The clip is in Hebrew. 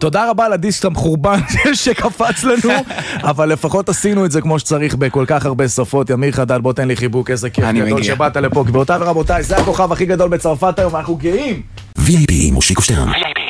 תודה רבה על הדיסק המחורבן שקפץ לנו, אבל לפחות עשינו את זה כמו שצריך בכל כך הרבה שפות. ימיר חדד, בוא תן לי חיבוק, איזה כיף גדול שבאת לפה. גבירותיי ורבותיי, זה הכוכב הכי גדול בצרפת היום, אנחנו גאים. VIP מושיקו שטרן.